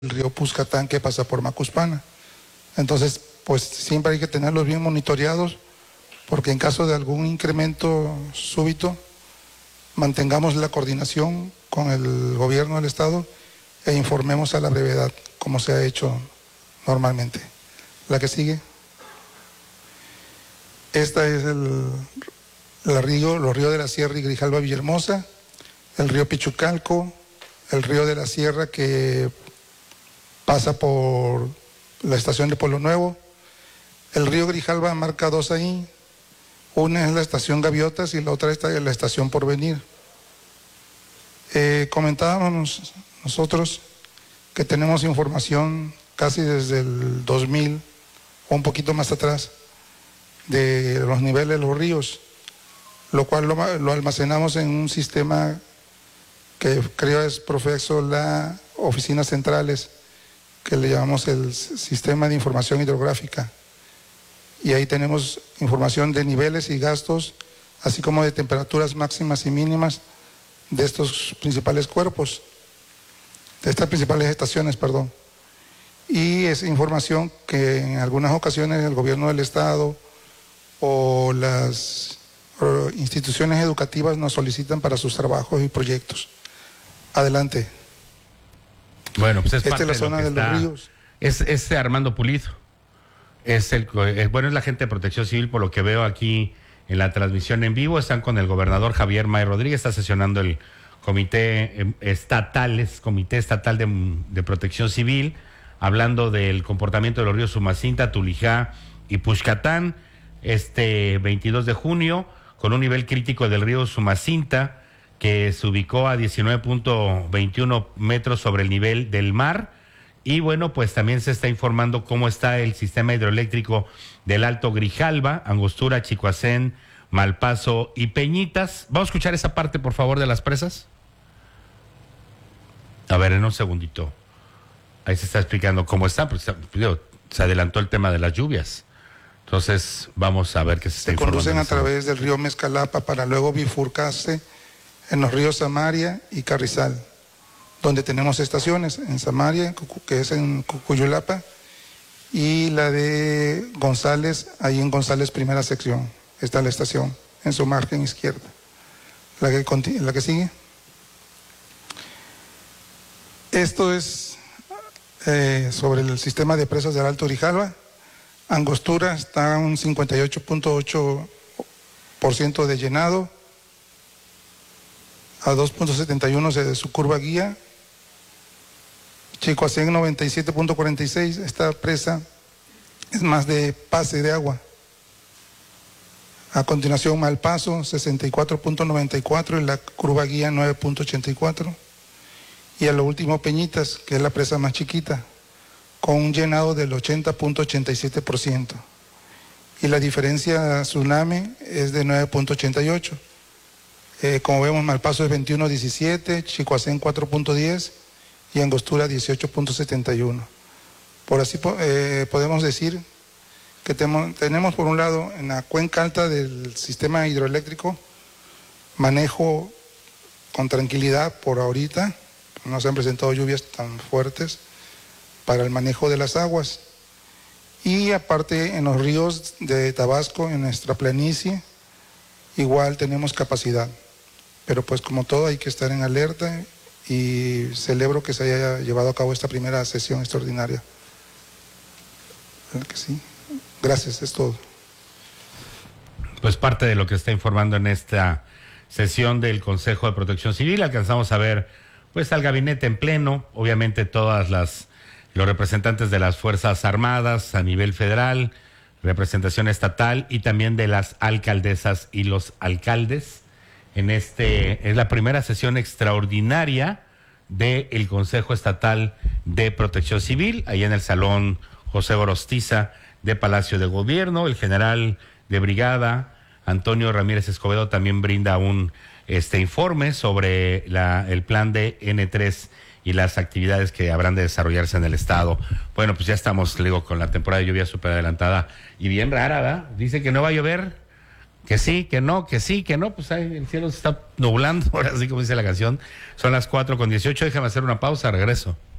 el río Puscatán que pasa por Macuspana. Entonces, pues siempre hay que tenerlos bien monitoreados, porque en caso de algún incremento súbito, mantengamos la coordinación con el gobierno del estado e informemos a la brevedad, como se ha hecho normalmente. La que sigue. Esta es los ríos de la Sierra y Grijalba Villahermosa, el río Pichucalco, el río de la Sierra que pasa por la estación de Pueblo Nuevo. El río Grijalba marca dos ahí. Una es la estación Gaviotas y la otra es la estación Porvenir. Comentábamos nosotros que tenemos información casi desde el 2000 o un poquito más atrás de los niveles de los ríos, lo cual lo almacenamos en un sistema que creo es Profexo, la oficinas centrales, que le llamamos el Sistema de Información Hidrográfica. Y ahí tenemos información de niveles y gastos, así como de temperaturas máximas y mínimas de estos principales cuerpos, de estas principales estaciones, perdón. Y es información que en algunas ocasiones el gobierno del estado o las instituciones educativas nos solicitan para sus trabajos y proyectos. Adelante. Bueno, pues es Esta parte es la de zona de los ríos. Es Armando Pulido. Es es la gente de Protección Civil, por lo que veo aquí en la transmisión en vivo. Están con el gobernador Javier May Rodríguez, está sesionando el Comité Estatal de Protección Civil, hablando del comportamiento de los ríos Sumacinta, Tulijá y Puxcatán, 22 de junio, con un nivel crítico del río Sumacinta, que se ubicó a 19.21 metros sobre el nivel del mar. Y bueno, pues también se está informando cómo está el sistema hidroeléctrico del Alto Grijalba, Angostura, Chicoacén, Malpaso y Peñitas. Vamos a escuchar esa parte, por favor, de las presas. A ver, en un segundito. Ahí se está explicando cómo está, porque se adelantó el tema de las lluvias. Entonces, vamos a ver qué se está informando. Se conducen a través del río Mezcalapa para luego bifurcarse en los ríos Samaria y Carrizal, donde tenemos estaciones, en Samaria, que es en Cucuyulapa, y la de González, ahí en González primera sección, está la estación, en su margen izquierda. La que sigue. Esto es sobre el sistema de presas del Alto Grijalba. Angostura está a un 58.8% de llenado, a 2.71 de su curva guía. Chicoacén 97.46, esta presa es más de pase de agua. A continuación Malpaso 64.94 y la curva guía 9.84. Y a lo último Peñitas, que es la presa más chiquita, con un llenado del 80.87%. Y la diferencia tsunami es de 9.88. Como vemos, Malpaso es 21.17, Chicoacén 4.10 y Angostura 18.71. Por así podemos decir que tenemos por un lado en la cuenca alta del sistema hidroeléctrico manejo con tranquilidad por ahorita. No se han presentado lluvias tan fuertes para el manejo de las aguas. Y aparte en los ríos de Tabasco, en nuestra planicie, igual tenemos capacidad. Pero pues como todo hay que estar en alerta y celebro que se haya llevado a cabo esta primera sesión extraordinaria. Sí. Gracias, es todo. Pues parte de lo que está informando en esta sesión del Consejo de Protección Civil. Alcanzamos a ver pues al gabinete en pleno, obviamente los representantes de las Fuerzas Armadas a nivel federal, representación estatal y también de las alcaldesas y los alcaldes. Es la primera sesión extraordinaria del Consejo Estatal de Protección Civil, ahí en el Salón José Gorostiza de Palacio de Gobierno. El general de brigada Antonio Ramírez Escobedo también brinda un informe sobre el plan de N3 y las actividades que habrán de desarrollarse en el estado. Bueno, pues ya estamos, le digo, con la temporada de lluvia súper adelantada y bien rara, ¿verdad? Dice que no va a llover. Que sí, que no, que sí, que no, pues ahí el cielo se está nublando, ahora sí como dice la canción. Son las 4:18, déjame hacer una pausa, regreso.